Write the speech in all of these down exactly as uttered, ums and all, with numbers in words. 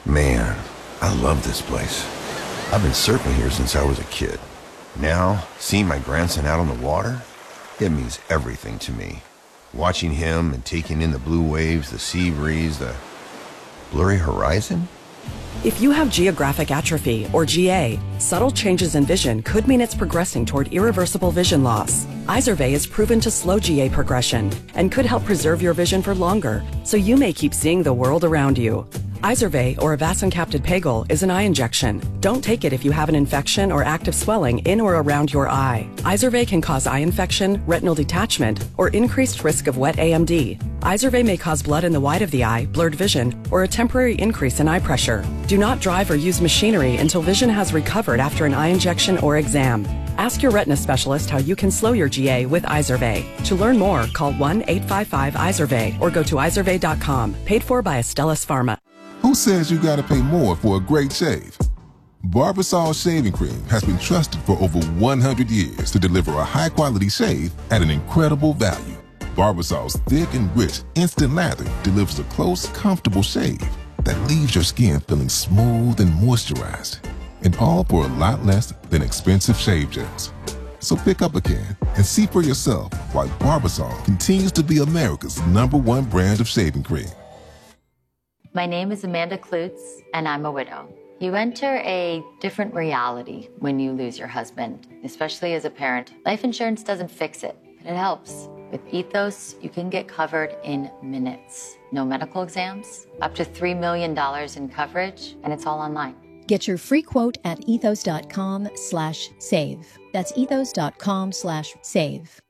Man, I love this place. I've been surfing here since I was a kid. Now, seeing my grandson out on the water, it means everything to me. Watching him and taking in the blue waves, the sea breeze, the blurry horizon. If you have geographic atrophy, or G A, subtle changes in vision could mean it's progressing toward irreversible vision loss. Izervay is proven to slow G A progression and could help preserve your vision for longer, so you may keep seeing the world around you. Izervay, or avacincaptad pegol, is an eye injection. Don't take it if you have an infection or active swelling in or around your eye. Izervay can cause eye infection, retinal detachment, or increased risk of wet A M D. Izervay may cause blood in the white of the eye, blurred vision, or a temporary increase in eye pressure. Do not drive or use machinery until vision has recovered after an eye injection or exam. Ask your retina specialist how you can slow your G A with Izervay. To learn more, call one eight five five Izervay or go to izervay dot com. Paid for by Astellas Pharma. Who says you gotta pay more for a great shave? Barbasol Shaving Cream has been trusted for over one hundred years to deliver a high-quality shave at an incredible value. Barbasol's thick and rich instant lather delivers a close, comfortable shave that leaves your skin feeling smooth and moisturized, and all for a lot less than expensive shave gels. So pick up a can and see for yourself why Barbasol continues to be America's number one brand of shaving cream. My name is Amanda Klutz, and I'm a widow. You enter a different reality when you lose your husband, especially as a parent. Life insurance doesn't fix it, but it helps. With Ethos, you can get covered in minutes. No medical exams, up to three million dollars in coverage, and it's all online. Get your free quote at ethos.com slash save. That's ethos.com slash save.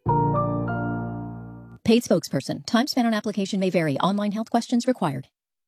Paid spokesperson. Time spent on application may vary. Online health questions required.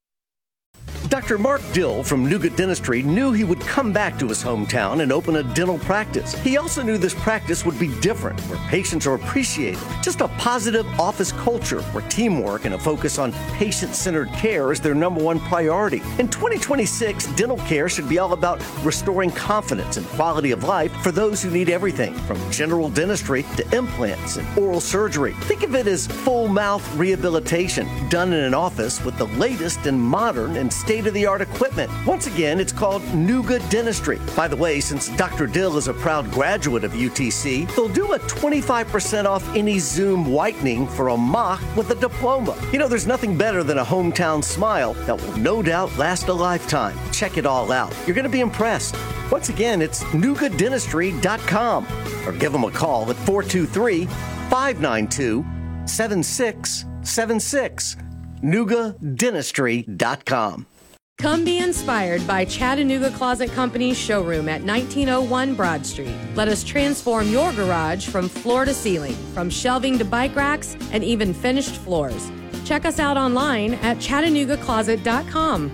Doctor Mark Dill from Nougat Dentistry knew he would come back to his hometown and open a dental practice. He also knew this practice would be different, where patients are appreciated. Just a positive office culture where teamwork and a focus on patient-centered care is their number one priority. In twenty twenty-six, dental care should be all about restoring confidence and quality of life for those who need everything, from general dentistry to implants and oral surgery. Think of it as full mouth rehabilitation done in an office with the latest and modern and state-of-the-art equipment. Once again, it's called Nougat Dentistry. By the way, since Doctor Dill is a proud graduate of U T C, they'll do a twenty-five percent off any Zoom whitening for a mock with a diploma. You know, there's nothing better than a hometown smile that will no doubt last a lifetime. Check it all out. You're going to be impressed. Once again, it's nougat dentistry dot com or give them a call at four two three, five nine two, seven six seven six. nougat dentistry dot com. Come be inspired by Chattanooga Closet Company's showroom at nineteen oh one Broad Street. Let us transform your garage from floor to ceiling, from shelving to bike racks, and even finished floors. Check us out online at chattanooga closet dot com.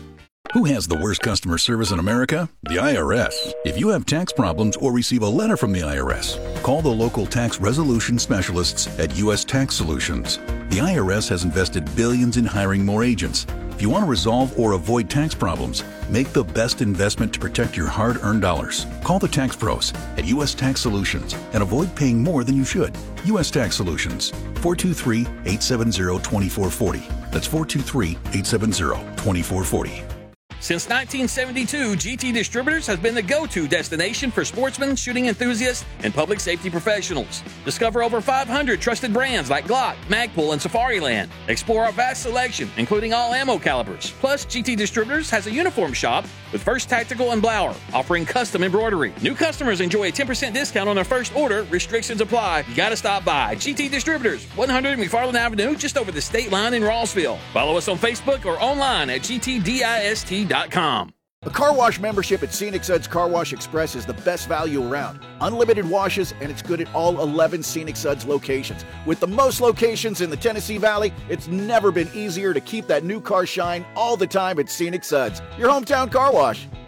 Who has the worst customer service in America? The I R S. If you have tax problems or receive a letter from the I R S, call the local tax resolution specialists at U S Tax Solutions. The I R S has invested billions in hiring more agents. If you want to resolve or avoid tax problems, make the best investment to protect your hard-earned dollars. Call the tax pros at U S Tax Solutions and avoid paying more than you should. U S Tax Solutions, four two three, eight seven zero, two four four zero. That's four two three, eight seven zero, two four four zero. Since nineteen seventy-two, G T Distributors has been the go-to destination for sportsmen, shooting enthusiasts, and public safety professionals. Discover over five hundred trusted brands like Glock, Magpul, and Safariland. Explore our vast selection, including all ammo calibers. Plus, G T Distributors has a uniform shop with First Tactical and Blower, offering custom embroidery. New customers enjoy a ten percent discount on their first order. Restrictions apply. You gotta stop by. G T Distributors, one hundred McFarland Avenue, just over the state line in Rossville. Follow us on Facebook or online at g t dist dot com. A car wash membership at Scenic Suds Car Wash Express is the best value around. Unlimited washes, and it's good at all eleven Scenic Suds locations. With the most locations in the Tennessee Valley, it's never been easier to keep that new car shine all the time at Scenic Suds, your hometown car wash.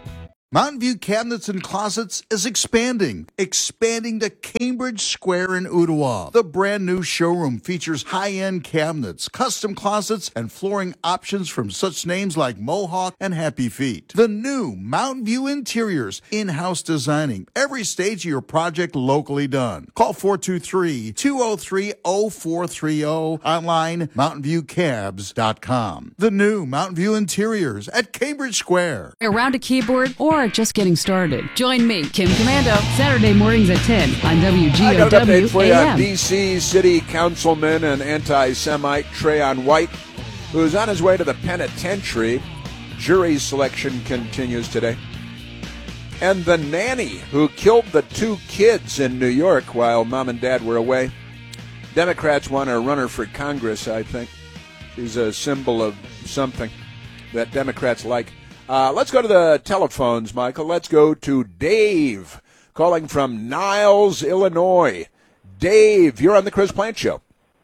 Mountain View Cabinets and Closets is expanding, expanding to Cambridge Square in Ottawa. The brand new showroom features high-end cabinets, custom closets, and flooring options from such names like Mohawk and Happy Feet. The new Mountain View Interiors, in-house designing, every stage of your project locally done. Call four two three, two oh three, oh four three oh, online mountain view cabs dot com. The new Mountain View Interiors at Cambridge Square. Around a keyboard or just getting started. Join me, Kim Commando, Saturday mornings at ten on W G O W for you A M. D C City Councilman and anti-Semite Trayon White, who's on his way to the penitentiary. Jury selection continues today. And the nanny who killed the two kids in New York while mom and dad were away. Democrats want to run her for Congress, I think. She's a symbol of something that Democrats like. Uh, let's go to the telephones, Michael. Let's go to Dave, calling from Niles, Illinois. Dave, you're on the Chris Plant Show.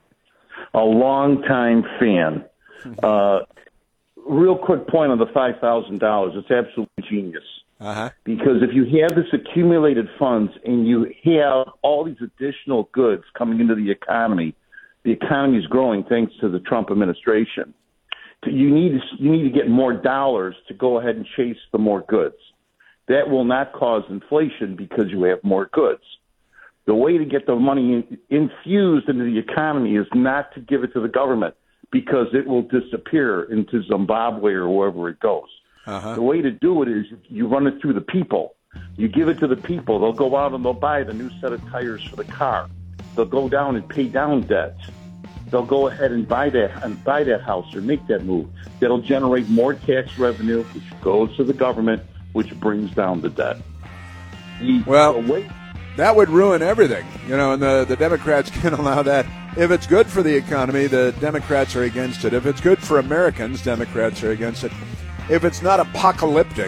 A long-time fan. Uh, real quick point on the five thousand dollars. It's absolutely genius. Uh-huh. Because if you have this accumulated funds and you have all these additional goods coming into the economy, the economy is growing thanks to the Trump administration. You need to, you need to get more dollars to go ahead and chase the more goods. That will not cause inflation because you have more goods. The way to get the money in, infused into the economy is not to give it to the government because it will disappear into Zimbabwe or wherever it goes. Uh-huh. The way to do it is you run it through the people. You give it to the people. They'll go out and they'll buy the new set of tires for the car. They'll go down and pay down debts. They'll go ahead and buy that and buy that house or make that move. That'll generate more tax revenue, which goes to the government, which brings down the debt. The, well, the way- that would ruin everything, you know, and the, the Democrats can allow that. If it's good for the economy, the Democrats are against it. If it's good for Americans, Democrats are against it. If it's not apocalyptic.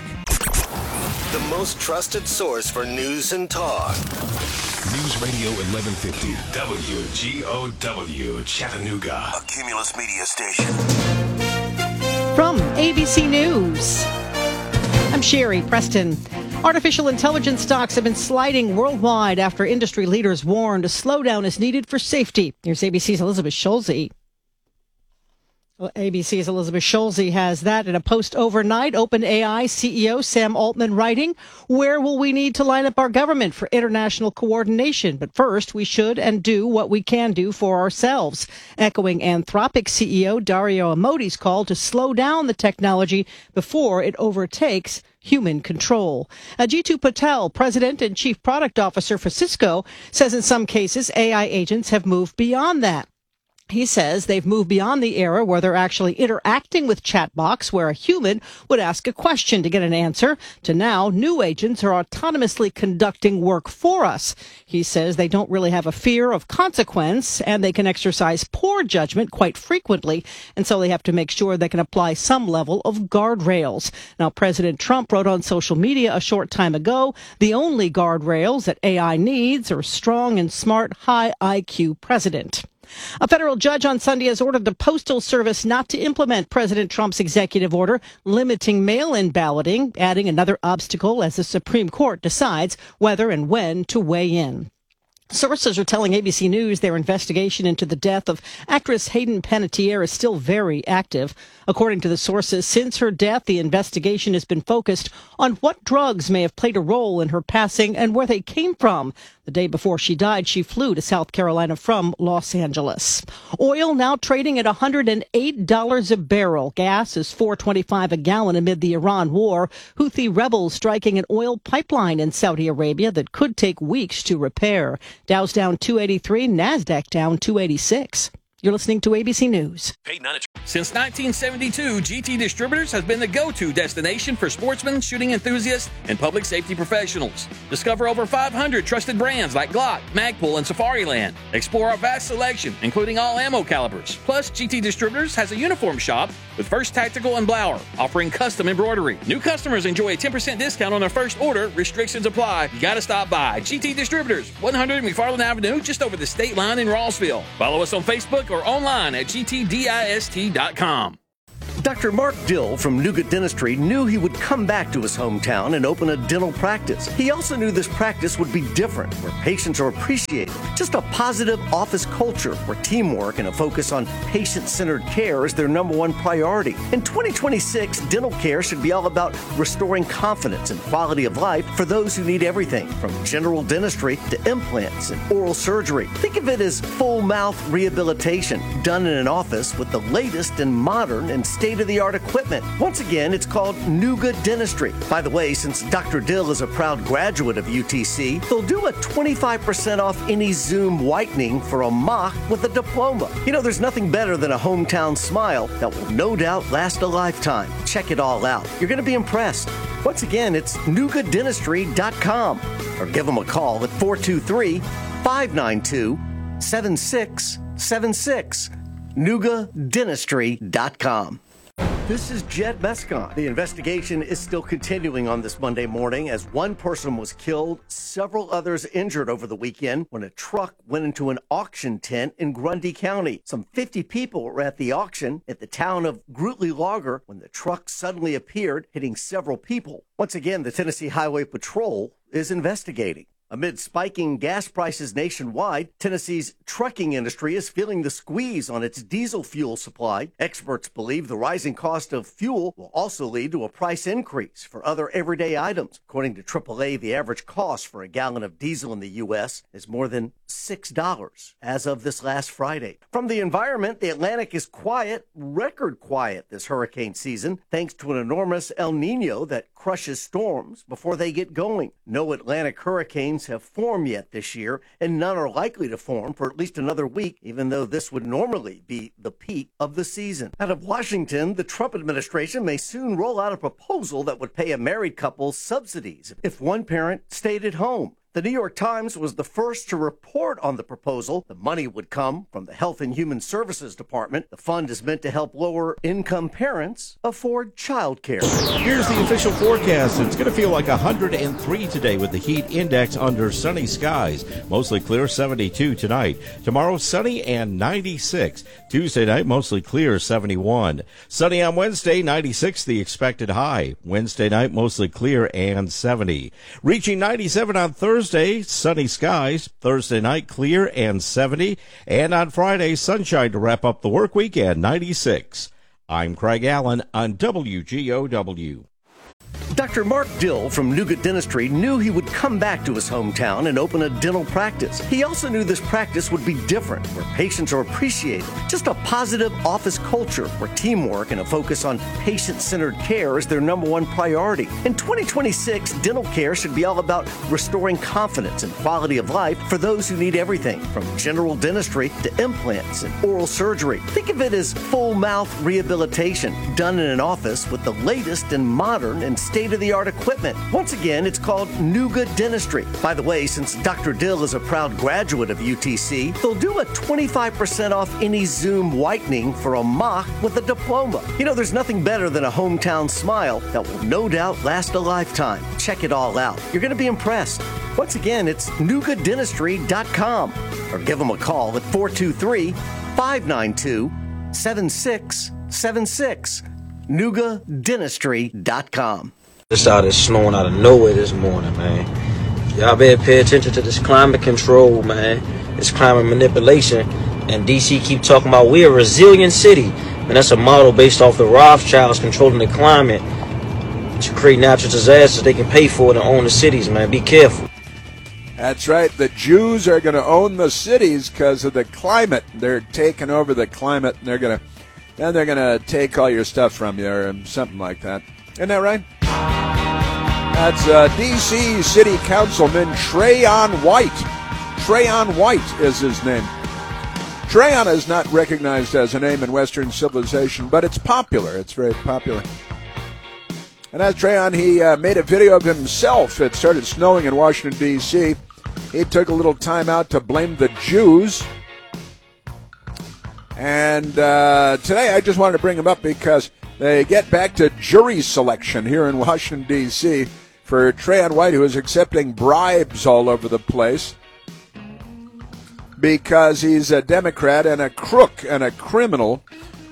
The most trusted source for news and talk. News Radio eleven fifty, W G O W, Chattanooga. A Cumulus Media Station. From A B C News, I'm Sherry Preston. Artificial intelligence stocks have been sliding worldwide after industry leaders warned a slowdown is needed for safety. Here's A B C's Elizabeth Schulze. Well, A B C's Elizabeth Schulze has that in a post overnight. OpenAI C E O Sam Altman writing, where will we need to line up our government for international coordination? But first, we should and do what we can do for ourselves. Echoing Anthropic C E O Dario Amodi's call to slow down the technology before it overtakes human control. Jeetu Patel, president and chief product officer for Cisco, says in some cases A I agents have moved beyond that. He says they've moved beyond the era where they're actually interacting with chatbots where a human would ask a question to get an answer, to now new agents are autonomously conducting work for us. He says they don't really have a fear of consequence and they can exercise poor judgment quite frequently, and so they have to make sure they can apply some level of guardrails. Now, President Trump wrote on social media a short time ago, the only guardrails that A I needs are a strong and smart, high I Q president. A federal judge on Sunday has ordered the Postal Service not to implement President Trump's executive order limiting mail-in balloting, adding another obstacle as the Supreme Court decides whether and when to weigh in. Sources are telling A B C News their investigation into the death of actress Hayden Panettiere is still very active. According to the sources, since her death, the investigation has been focused on what drugs may have played a role in her passing and where they came from. The day before she died, she flew to South Carolina from Los Angeles. Oil now trading at one hundred eight dollars a barrel. Gas is four dollars and twenty-five cents a gallon amid the Iran war. Houthi rebels striking an oil pipeline in Saudi Arabia that could take weeks to repair. Dow's down two eighty-three, NASDAQ down two eighty-six. You're listening to A B C News. Since nineteen seventy-two, G T Distributors has been the go-to destination for sportsmen, shooting enthusiasts, and public safety professionals. Discover over five hundred trusted brands like Glock, Magpul, and Safariland. Explore our vast selection, including all ammo calibers. Plus, G T Distributors has a uniform shop with First Tactical and Blower, offering custom embroidery. New customers enjoy a ten percent discount on their first order. Restrictions apply. You gotta stop by. G T Distributors, one hundred McFarland Avenue, just over the state line in Rossville. Follow us on Facebook or online at G T dist dot com. Doctor Mark Dill from Nougat Dentistry knew he would come back to his hometown and open a dental practice. He also knew this practice would be different, where patients are appreciated. Just a positive office culture where teamwork and a focus on patient-centered care is their number one priority. In twenty twenty-six, dental care should be all about restoring confidence and quality of life for those who need everything, from general dentistry to implants and oral surgery. Think of it as full mouth rehabilitation done in an office with the latest and modern and state-of-the-art equipment. Once again, it's called Nougat Dentistry. By the way, since Doctor Dill is a proud graduate of U T C, they'll do a twenty-five percent off any Zoom whitening for a mock with a diploma. You know, there's nothing better than a hometown smile that will no doubt last a lifetime. Check it all out. You're going to be impressed. Once again, it's nougat dentistry dot com or give them a call at four two three, five nine two, seven six seven six. nougat dentistry dot com. This is Jed Mescon. The investigation is still continuing on this Monday morning as one person was killed, several others injured over the weekend when a truck went into an auction tent in Grundy County. Some fifty people were at the auction at the town of Grutley-Lager when the truck suddenly appeared, hitting several people. Once again, the Tennessee Highway Patrol is investigating. Amid spiking gas prices nationwide, Tennessee's trucking industry is feeling the squeeze on its diesel fuel supply. Experts believe the rising cost of fuel will also lead to a price increase for other everyday items. According to triple A, the average cost for a gallon of diesel in the U S is more than six dollars as of this last Friday. From the environment, the Atlantic is quiet, record quiet this hurricane season, thanks to an enormous El Nino that crushes storms before they get going. No Atlantic hurricanes have formed yet this year, and none are likely to form for at least another week, even though this would normally be the peak of the season. Out of Washington, the Trump administration may soon roll out a proposal that would pay a married couple subsidies if one parent stayed at home. The New York Times was the first to report on the proposal. The money would come from the Health and Human Services Department. The fund is meant to help lower-income parents afford child care. Here's the official forecast. It's going to feel like one hundred three today with the heat index under sunny skies. Mostly clear, seventy-two tonight. Tomorrow, sunny and ninety-six. Tuesday night, mostly clear, seventy-one. Sunny on Wednesday, ninety-six the expected high. Wednesday night, mostly clear and seventy. Reaching ninety-seven on Thursday. Thursday, sunny skies. Thursday night, clear and seventy. And on Friday, sunshine to wrap up the work week at ninety-six. I'm Craig Allen on W G O W. Doctor Mark Dill from Nougat Dentistry knew he would come back to his hometown and open a dental practice. He also knew this practice would be different, where patients are appreciated. Just a positive office culture where teamwork and a focus on patient-centered care is their number one priority. In twenty twenty-six, dental care should be all about restoring confidence and quality of life for those who need everything, from general dentistry to implants and oral surgery. Think of it as full mouth rehabilitation done in an office with the latest and modern and state-of-the-art equipment. Once again, it's called Nougat Dentistry. By the way, since Doctor Dill is a proud graduate of U T C, they'll do a twenty-five percent off any Zoom whitening for a mock with a diploma. You know, there's nothing better than a hometown smile that will no doubt last a lifetime. Check it all out. You're going to be impressed. Once again, it's nougat dentistry dot com or give them a call at four two three, five nine two, seven six seven six. nougat dentistry dot com. It started snowing out of nowhere this morning, man. Y'all better pay attention to this climate control, man. It's climate manipulation. And D C keep talking about we're a resilient city. And that's a model based off the Rothschilds controlling the climate to create natural disasters. They can pay for it and own the cities, man. Be careful. That's right. The Jews are going to own the cities because of the climate. They're taking over the climate, and they're going to Then they're going to take all your stuff from you or something like that. Isn't that right? That's uh, D C City Councilman Trayon White. Trayon White is his name. Trayon is not recognized as a name in Western civilization, but it's popular. It's very popular. And as Trayon, he uh, made a video of himself. It started snowing in Washington, D C He took a little time out to blame the Jews. And uh, today I just wanted to bring them up because they get back to jury selection here in Washington, D C for Trayon White, who is accepting bribes all over the place because he's a Democrat and a crook and a criminal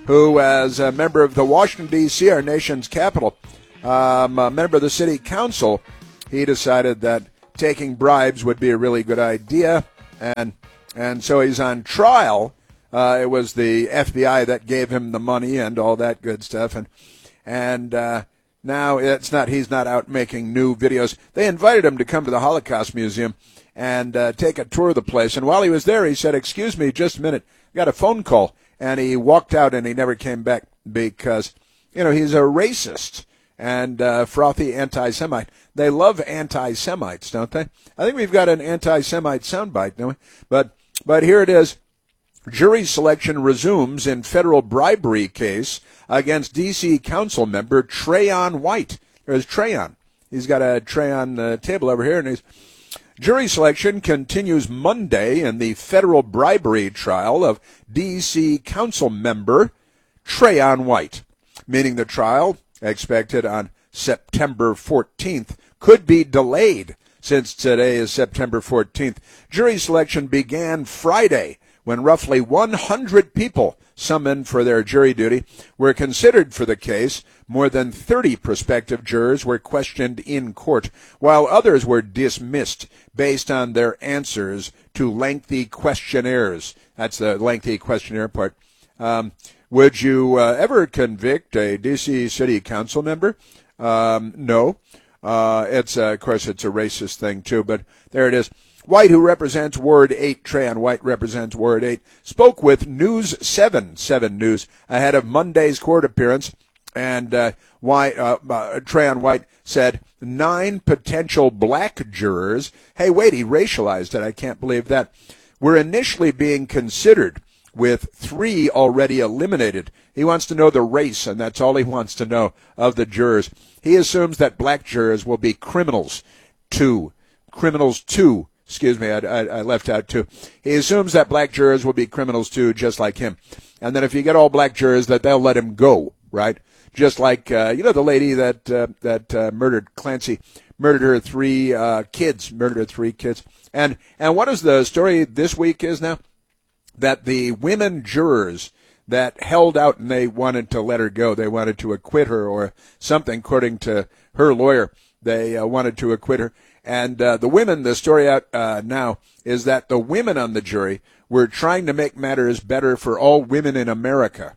who, as a member of the Washington, D C, our nation's capital, um, a member of the city council, he decided that taking bribes would be a really good idea, and and so he's on trial. Uh, it was the F B I that gave him the money and all that good stuff, and and uh, now it's not he's not out making new videos. They invited him to come to the Holocaust Museum and uh, take a tour of the place, and while he was there, he said, "Excuse me, just a minute, I got a phone call," and he walked out and he never came back because, you know, he's a racist and uh, frothy anti-Semite. They love anti-Semites, don't they? I think we've got an anti-Semite soundbite, don't we? But but here it is. Jury selection resumes in federal bribery case against D C council member Trayon White. There's Trayon. He's got a tray on the table over here, and he's jury selection continues Monday in the federal bribery trial of D C council member Trayon White, meaning the trial, expected on September fourteenth, could be delayed since today is September fourteenth. Jury selection began Friday when roughly one hundred people summoned for their jury duty were considered for the case. More than thirty prospective jurors were questioned in court, while others were dismissed based on their answers to lengthy questionnaires. That's the lengthy questionnaire part. Um, would you uh, ever convict a D C city council member? Um, no. Uh, it's, uh, of course, it's a racist thing, too, but there it is. White, who represents Ward eight, Trayon White represents Ward eight, spoke with News seven, seven News, ahead of Monday's court appearance, and uh, White, uh, uh, Trayon White said nine potential black jurors, hey, wait, he racialized it, I can't believe that, were initially being considered, with three already eliminated. He wants to know the race, and that's all he wants to know of the jurors. He assumes that black jurors will be criminals, two. Criminals, two. Excuse me, I, I, I left out two. He assumes that black jurors will be criminals, too, just like him. And then if you get all black jurors, that they'll let him go, right? Just like, uh, you know, the lady that uh, that uh, murdered Clancy, murdered her three uh, kids, murdered her three kids. And, and what is the story this week is now? That the women jurors that held out and they wanted to let her go, they wanted to acquit her or something, according to her lawyer, they uh, wanted to acquit her. And uh, the women, the story out uh, now is that the women on the jury were trying to make matters better for all women in America,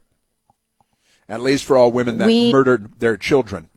at least for all women that we, murdered their children.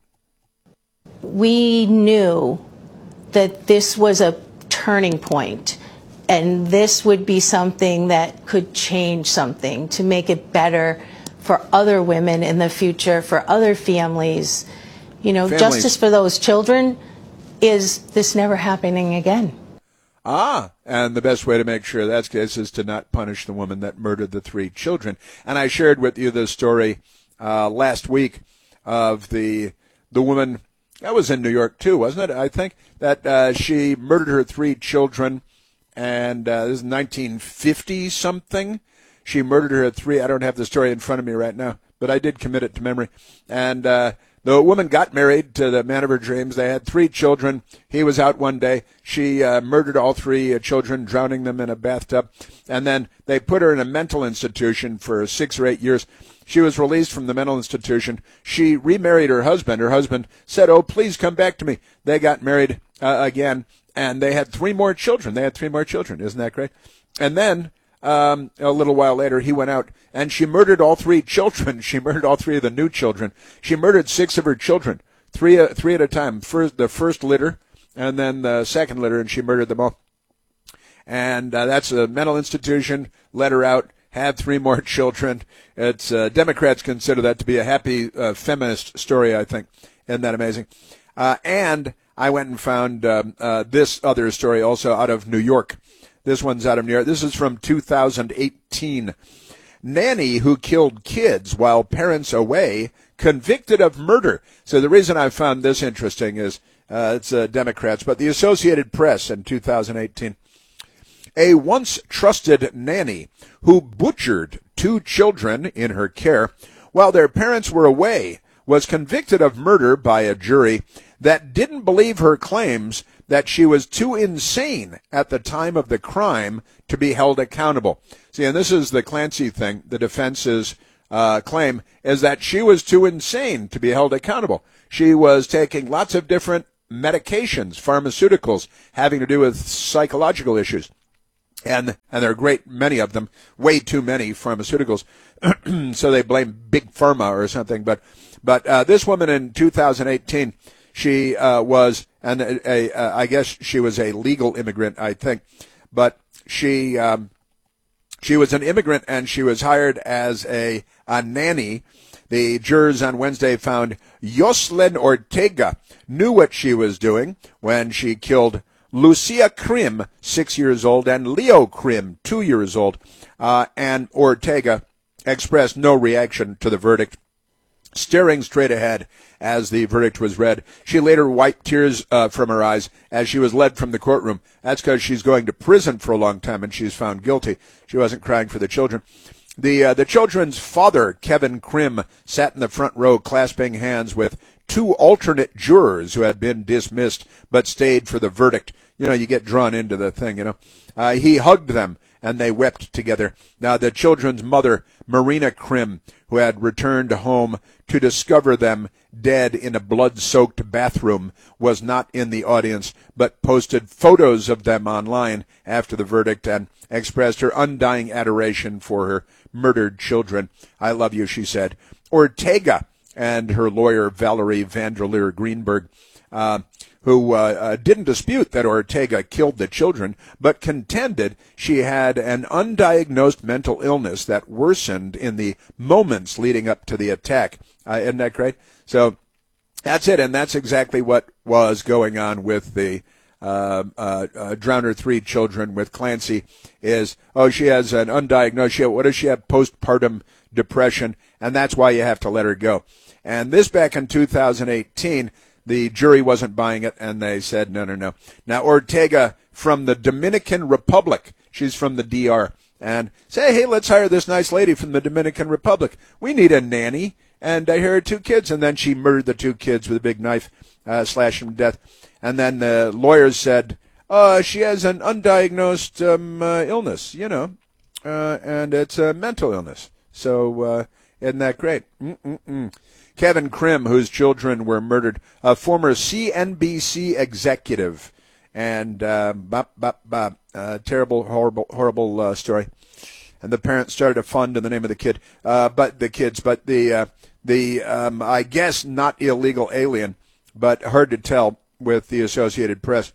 We knew that this was a turning point. And this would be something that could change something to make it better for other women in the future, for other families. You know, families. Justice for those children is this never happening again. Ah, and the best way to make sure that's the case is to not punish the woman that murdered the three children. And I shared with you the story uh, last week of the the woman, that was in New York too, wasn't it? I think that uh, she murdered her three children. And uh, this is nineteen fifty something. She murdered her at three. I don't have the story in front of me right now, but I did commit it to memory. And uh, the woman got married to the man of her dreams. They had three children. He was out one day. She uh, murdered all three uh, children, drowning them in a bathtub. And then they put her in a mental institution for six or eight years. She was released from the mental institution. She remarried her husband. Her husband said, "Oh, please come back to me." They got married uh, again. And they had three more children. They had three more children. Isn't that great? And then um, a little while later, he went out, and she murdered all three children. She murdered all three of the new children. She murdered six of her children, three uh, three at a time. First, the first litter, and then the second litter, and she murdered them all. And uh, that's a mental institution. Let her out. Had three more children. It's uh, Democrats consider that to be a happy uh, feminist story, I think. Isn't that amazing? Uh, and I went and found um, uh, this other story also out of New York. This one's out of New York. This is from two thousand eighteen. Nanny who killed kids while parents away, convicted of murder. So the reason I found this interesting is uh, it's uh, Democrats, but the Associated Press in two thousand eighteen. A once trusted nanny who butchered two children in her care while their parents were away was convicted of murder by a jury that didn't believe her claims that she was too insane at the time of the crime to be held accountable. See, and this is the Clancy thing. The defense is uh, claim is that she was too insane to be held accountable. She was taking lots of different medications, pharmaceuticals, having to do with psychological issues. And and there are a great many of them, way too many pharmaceuticals. So they blame Big Pharma or something. But but uh, this woman in two thousand eighteen, she uh, was, and a, a, a, I guess she was a legal immigrant, I think. But she um, she was an immigrant, and she was hired as a, a nanny. The jurors on Wednesday found Yoselin Ortega knew what she was doing when she killed Lucia Krim, six years old, and Leo Krim, two years old. Uh, and Ortega expressed no reaction to the verdict, staring straight ahead as the verdict was read. She later wiped tears uh, from her eyes as she was led from the courtroom. That's because she's going to prison for a long time, and she's found guilty. She wasn't crying for the children. The uh, the children's father, Kevin Krim, sat in the front row clasping hands with two alternate jurors who had been dismissed but stayed for the verdict. You know, you get drawn into the thing, you know. Uh, he hugged them, and they wept together. Now, the children's mother, Marina Krim, who had returned home to discover them dead in a blood-soaked bathroom, was not in the audience, but posted photos of them online after the verdict and expressed her undying adoration for her murdered children. I love you, she said. Ortega and her lawyer, Valerie Vanderleer Greenberg, uh, who uh, uh, didn't dispute that Ortega killed the children, but contended she had an undiagnosed mental illness that worsened in the moments leading up to the attack. Uh, isn't that great? So that's it, and that's exactly what was going on with the uh, uh, uh, Drowner three children with Clancy. Is, oh, she has an undiagnosed, she, what does she have, postpartum depression, and that's why you have to let her go. And this back in two thousand eighteen, the jury wasn't buying it, and they said, no, no, no. Now, Ortega from the Dominican Republic, she's from the D R, and say, hey, let's hire this nice lady from the Dominican Republic. We need a nanny, and I hear her two kids, and then she murdered the two kids with a big knife, uh, slashing them to death. And then the lawyers said, uh, she has an undiagnosed um, uh, illness, you know, uh, and it's a mental illness. So uh, isn't that great? Mm-mm-mm. Kevin Krim, whose children were murdered, a former C N B C executive, and uh, bop, bop, bop, uh, terrible, horrible, horrible uh, story. And the parents started a fund in the name of the kid, uh, but the kids, but the uh, the um, I guess not illegal alien, but hard to tell with the Associated Press,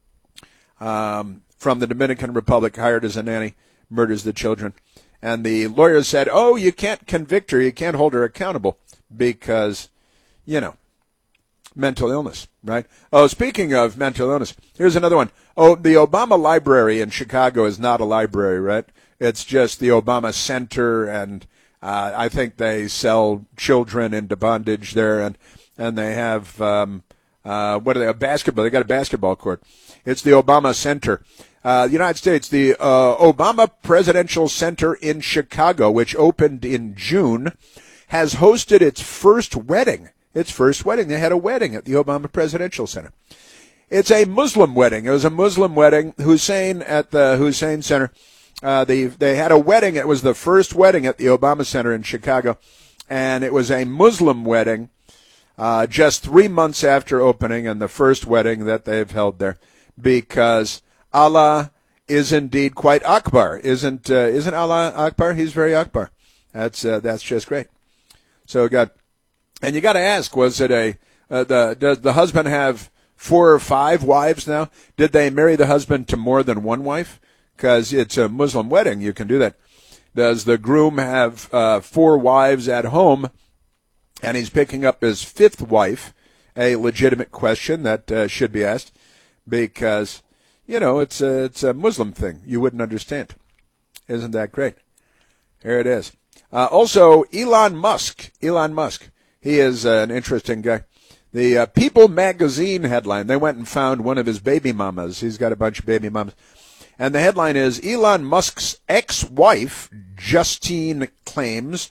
um, from the Dominican Republic, hired as a nanny, murders the children, and the lawyers said, "Oh, you can't convict her, you can't hold her accountable." Because, you know, mental illness, right? Oh, speaking of mental illness, here's another one. Oh, the Obama Library in Chicago is not a library, right? It's just the Obama Center, and uh, I think they sell children into bondage there, and and they have, um, uh, what are they, a basketball, they got a basketball court. It's the Obama Center. Uh, the United States, the uh, Obama Presidential Center in Chicago, which opened in June, has hosted its first wedding. Its first wedding. They had a wedding at the Obama Presidential Center. It's a Muslim wedding. It was a Muslim wedding. Hussein at the Hussein Center. Uh, they, they had a wedding. It was the first wedding at the Obama Center in Chicago. And it was a Muslim wedding uh, just three months after opening, and the first wedding that they've held there. Because Allah is indeed quite Akbar. Isn't uh, isn't Allah Akbar? He's very Akbar. That's uh, that's just great. So we got, and you got to ask, was it a, uh, the, does the husband have four or five wives now? Did they marry the husband to more than one wife? Because it's a Muslim wedding, you can do that. Does the groom have uh, four wives at home, and he's picking up his fifth wife? A legitimate question that uh, should be asked, because, you know, it's a, it's a Muslim thing. You wouldn't understand. Isn't that great? Here it is. Uh, also, Elon Musk. Elon Musk. He is uh, an interesting guy. The uh, People magazine headline, they went and found one of his baby mamas. He's got a bunch of baby mamas. And the headline is, Elon Musk's ex-wife, Justine, claims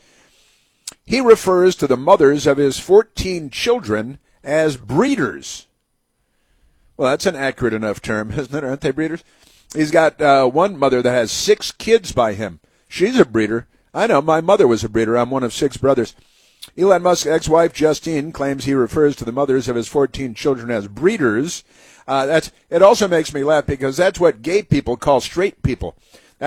he refers to the mothers of his fourteen children as breeders. Well, that's an accurate enough term, isn't it? Aren't they breeders? He's got uh, one mother that has six kids by him. She's a breeder. I know. My mother was a breeder. I'm one of six brothers. Elon Musk's ex-wife, Justine, claims he refers to the mothers of his fourteen children as breeders. Uh, that's, it also makes me laugh because that's what gay people call straight people.